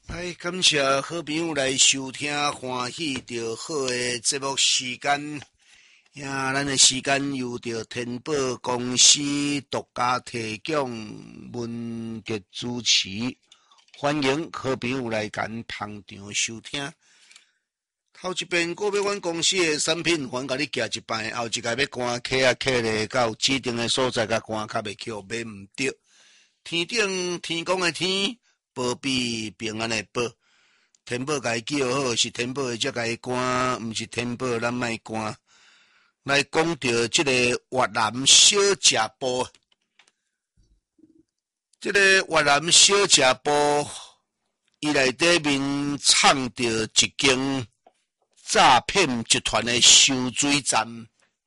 来，感谢好朋友来收听，欢喜着好的节目时间。咱的时间由着天宝公司独家提供，文杰主持，欢迎好朋友来跟捧场收听。头一遍个别阮公司的产品，阮甲你寄一摆，后一届要赶客咧，到指定的所在甲赶较袂去，买毋着。天顶天公的天，保庇平安的保。天宝甲伊叫好，是天宝才甲伊赶，毋是天宝咱莫赶。来讲到这个越南小食部，这个越南小食部，伊内底面藏着一间诈骗集团的收水站。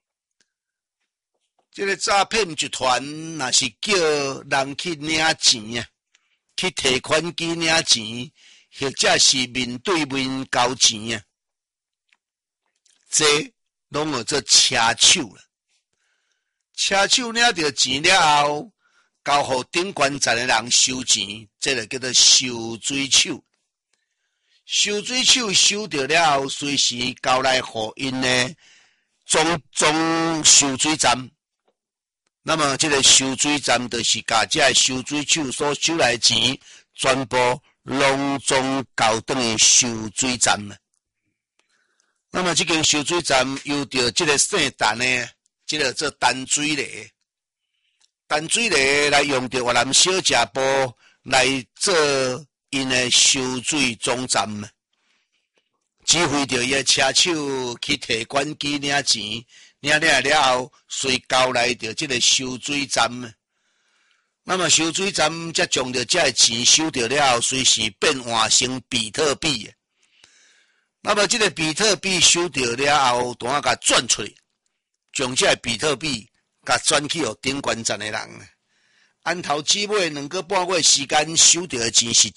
这个诈骗集团若是叫人去领钱啊，去提款机领钱，或者是面对面交钱啊，这拢有做车手啦。车手领到钱了后，交互顶管站的人收钱，这就叫做收水手。收水手收到了后，随时交来互因的总收水站。那么这个收水站就是甲这个收水手所收来的钱，全部拢总交等于收水站了。那么这间收水站由着这个姓陈的，这个做陈水螺，陈水螺来用着越南小食部来做因的收水总站，指挥着伊的车手去提款机领钱，领了后，随交来着这个收水站。那么收水站才将着这钱收到了后，随时变换成比特币。那么这个比特币收到了后，当甲转出去，将这比特币甲转去予顶管站的人。按头至尾2个半月时间收到的钱是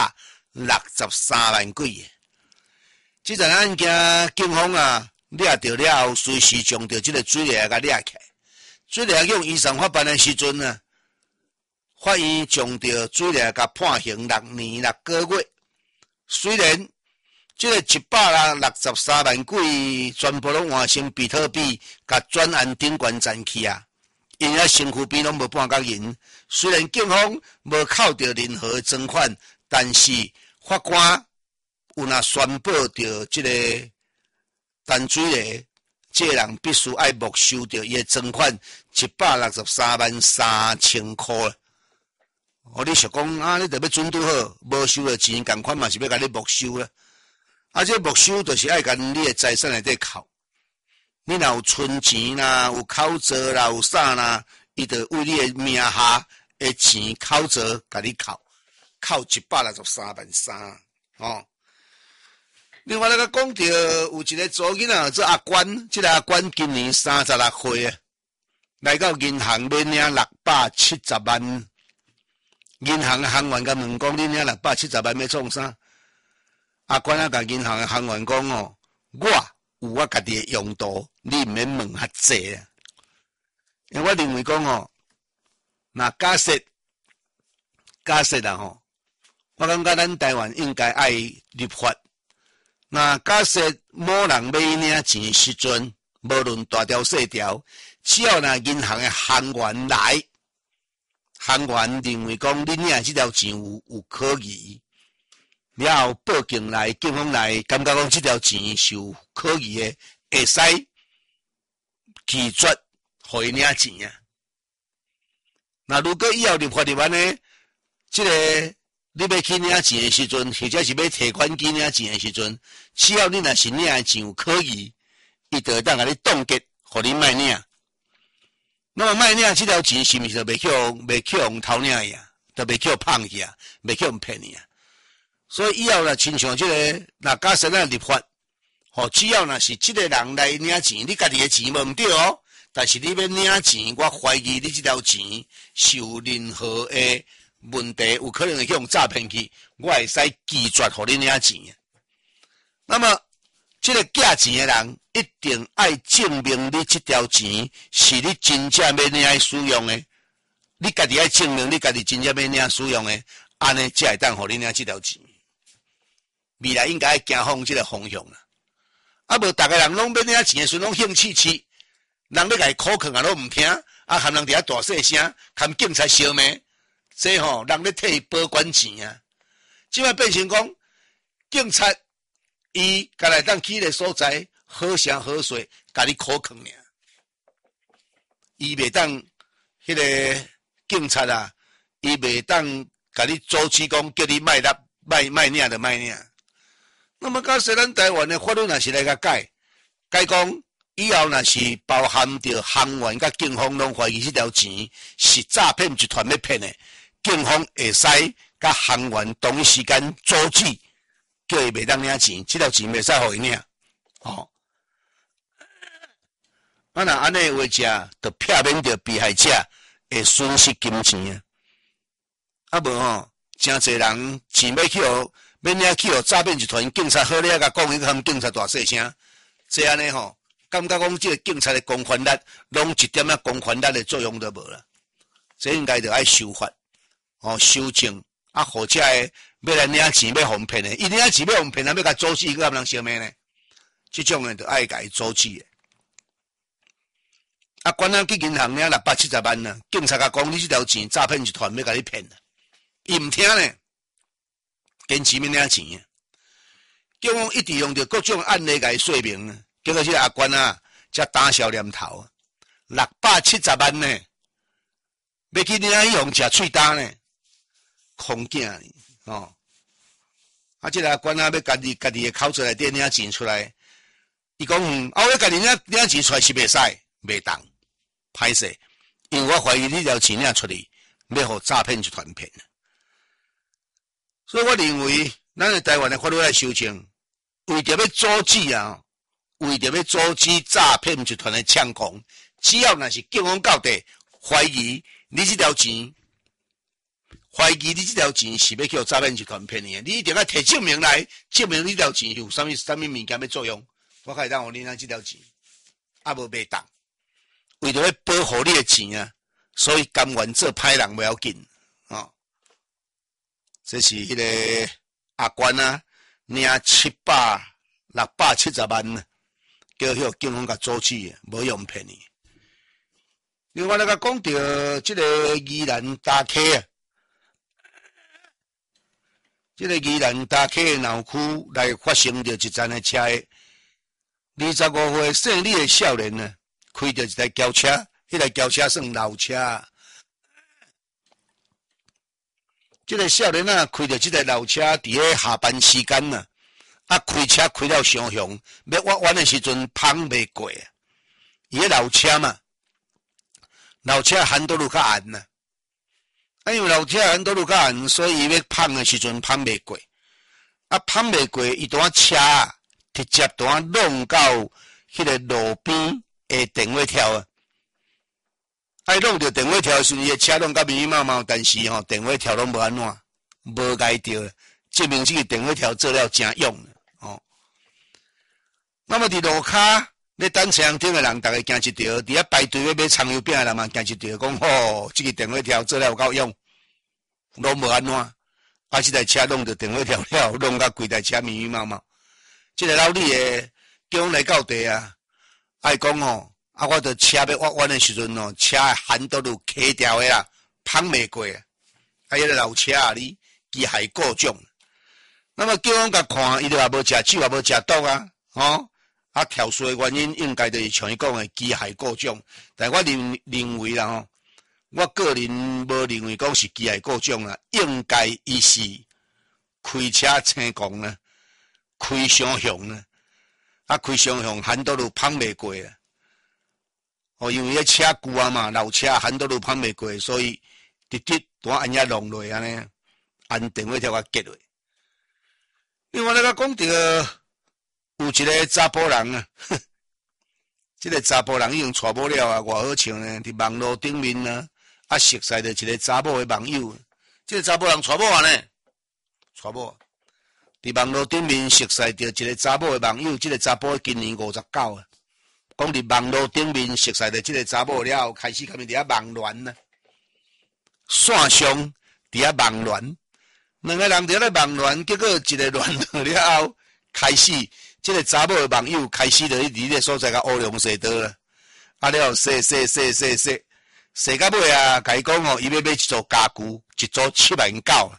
163万几。这件案件警方抓到了后，随时将着这个水螺甲抓起来。水螺用移送法办的时阵法院将着水螺甲判刑6年6个月。虽然这个163万几全部拢换成比特币，甲转安顶管站去因身躯边拢无半角银。虽然警方无扣到任何赃款，但是法官有宣布着这个陈水螺这个人必须爱没收到伊的赃款163万3千块。你想讲你得要准拄好，无收的钱同款嘛是要甲你没收啦。这没收就是爱甲你的财产内底扣。你若有存钱啦，有口罩啦，有啥啦，伊就为你的名下的钱口罩甲你扣163万3。另外讲到有一个查囡仔做阿关，这个阿关今年36岁来到银行要领670万。银行的行员甲问讲，你领670万要创啥？阿关甲银行的行员讲我有我家己的用途，你毋免问遐济啊。因为我认为讲若假设我感觉咱台湾应该爱立法。那假设某人要领钱的时阵，无论大条细条，只要银行的行员来，行员认为讲你领这条钱有可疑，了后报警来，警方来，感觉讲这条钱是有可疑的，会使拒绝互伊领钱。那如果以后立法入安呢，这个你要去领钱的时阵，或者是要提款机领钱的时阵，只要你若是领的钱有可疑，伊就会当甲你冻结，互你卖领。那么卖领这条钱是毋是就袂去用偷领呀？就袂去放去袂去骗你所以以后亲像这个，若假设立法，只要若是这个人来领钱，你家己的钱无毋对但是你要领钱，我怀疑你这条钱是有任何的问题，有可能会去用诈骗去，我会使拒绝互你领钱。那么这个寄钱的人一定爱证明你这条钱是你真正要领使用的，你家己爱证明你家己真正要领使用的，安尼才会当互你领这条钱。 未来应该行往这个方向啦。啊，无大家人拢免领钱的时阵拢兴气气，人要甲伊苦劝啊，拢毋听，啊，含人伫遐大细声，含警察烧骂，这吼人咧替伊保管钱啊。即摆变成讲，警察伊甲来当去个所在，好声好说，甲你苦劝尔。伊袂当迄个警察啊，伊袂当甲你阻止讲，叫你卖领就卖领。那么假使咱台湾的法律若是来甲改讲以后若是包含着行员甲警方拢怀疑这条钱是诈骗集团要骗的，警方会使甲行员同一时间阻止，叫伊袂当领钱，这条钱袂使互伊领。哦，啊若安尼话食，就避免着被害者会损失金钱啊。啊无吼，真侪人钱要去互。免领去互诈骗集团，警察好咧甲讲，伊个含警察大细声，这安尼吼，感觉讲这个警察的公权力，拢一点仔公权力的作用都无啦。这应该着爱修法，哦，修正，啊，或者诶要来领钱要哄骗的，伊领钱要哄骗，要甲阻止，佮人相骂呢？这种诶，着爱甲伊阻止诶。啊，官人去银行领670万呢，警察甲讲，你这条钱诈骗集团要甲你骗啦，伊毋听呢。坚持免领钱啊！警方一直用着各种案例来说明呢，结果这个阿官啊，才打消念头，670万呢，要去领去用食喙焦呢，空囝呢，哦！啊，这个阿官啊，要家己的口出来底领钱出来，伊讲我要家己领钱出来是袂使，袂当，歹势，因为我怀疑你条钱领出去，要互诈骗集团骗。所以我认为，咱的台湾的法律来修正，为着要阻止啊，为着要阻止诈骗集团的猖狂，只要若是警方到底怀疑你这条钱是要去诈骗集团骗你的，你一定要提证明来，证明你这条钱有啥物物件要作用，我可以当互你拿这条钱，啊无袂当，为着要保护你的钱啊，所以甘愿做歹人不要紧啊。这是迄个阿官啊，领670万呢，叫迄个警方甲阻止的，无用骗你。另外，甲讲到这个宜兰大溪啊，这个宜兰大溪的闹区来发生着一站的车的25岁姓李的少年呢，开着一台轿车，迄台轿车算老车。这个少年啊，开着这台老车，伫咧下班时间啊，开车开到上向，要挖弯的时阵碰袂过啊。伊个老车嘛，老车hand道路较暗啊，因为老车hand道路较暗，所以伊要碰的时阵碰袂过。碰袂过，伊当车直接当弄到迄个路边的电话条啊。弄到电话条时，伊个车弄甲密密麻麻，但是电话条拢无安怎，无解着，证明这个电话条做了真用哦。那么伫路骹咧等车顶的人，大家惊一条；伫遐排队要买葱油饼的人嘛，惊一条，讲这个电话条做了有够用，拢无安怎。这台车弄到电话条了，弄甲规台车密密麻麻。这个老李的叫来到地啊，爱讲我着车要挖弯的时阵车hand道路卡掉的啦，碰袂过。迄个老车啊，你机械故障。那么警方甲看，伊就也无食酒，也无食毒啊，跳出的原因应该就是像伊讲的机械故障。但我认为啦我个人无认为讲是机械故障啦，应该伊是开车成功啦，开双向啦，开双向hand道路碰袂过啊。因为迄车旧啊嘛，老车hand道路碰袂过，所以直直当按遐弄落安尼，按电话条甲结落。另外甲讲到有一个查甫人啊，这个查甫人已经娶某了啊，偌好笑呢，伫网络顶面啊，熟悉着一个查某的网友，这个查甫人娶某啊呢，娶某，伫网络顶面熟悉着一个查某的网友，这个查甫今年59啊。讲伫网络顶面熟悉的这个查某了后，开始开始伫遐网恋呢，线上伫遐网恋， 两个人伫咧网恋，结果一个乱了了后，开始即个查某的网友开始伫迄个所在甲乌龙蛇刀啦，啊了说到尾啊，甲伊讲吼，伊要买一组家具，一组79000。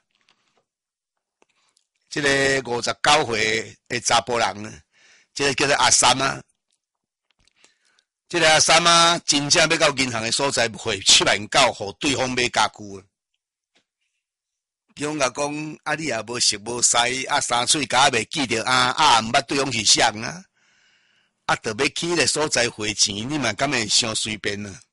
即个59岁的查甫人，即个叫做阿三啊。即个阿三啊，真正要到银行的所在汇79000，互对方买家具啊。对方甲讲，啊你也无熟无识，啊三岁甲也袂记着啊，毋捌对方是谁啊？啊，着要去迄个所在汇钱，你嘛敢会伤随便啊？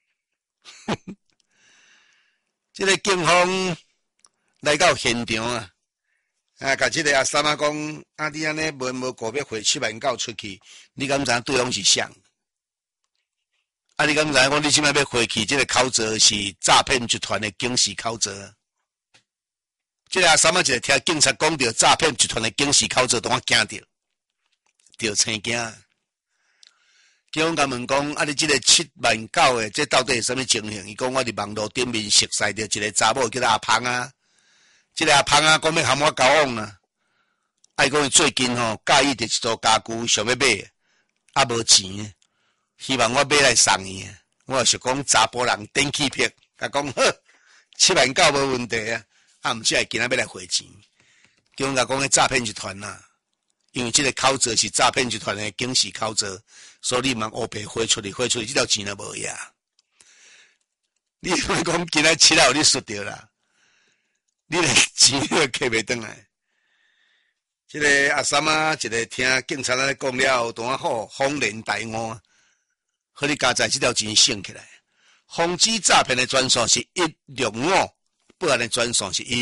即个警方来到现场啊，甲即个阿三啊讲，啊你安尼无顾要汇79000出去，你敢知影对方是谁？啊你敢知影讲你即摆要汇去即个口罩是诈骗集团的警示口罩？即个阿三啊，一个听警察讲到诈骗集团的警示口罩，当我惊着青惊。警方甲问讲，啊，你即个79000的，这到底是啥物情形？伊讲我伫网络顶面熟识着一个查某叫做阿芳啊，即个阿芳啊，讲要喊我交往啊，啊，伊讲伊最近吼介意着一组家具想要买，啊无钱，希望我买来送伊。我也是讲查甫人电气癖，甲讲好，79000无问题啊，啊，毋是今仔要来汇钱。警方甲讲迄诈骗集团呐。因为这个口罩是诈骗集团的警示口罩，所以你茫乌白汇出去，这条钱也无呀。你莫讲今仔7号你输掉啦，你连钱都摕袂转来。这个阿三啊，一个听警察咧讲了，当啊好，恍然大悟，好你加在这条钱省起来。防止诈骗的专线是165，报案的专线是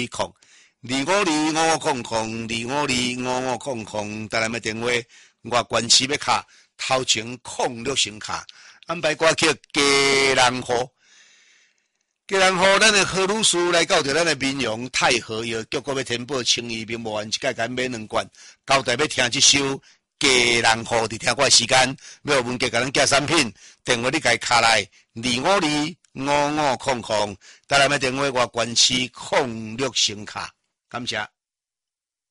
110。2525500，2525500，台南的电话，外关市要卡，头前06先卡，安排歌曲家人户，家人户，咱的何律师来到着咱的民雄太和药局，要填报清义名无完，一届甲买2罐，交代要听这首家人户，伫听我的时间，要有问题甲咱寄产品，电话你家卡来2525500，台南的电话外关市06先卡。感谢。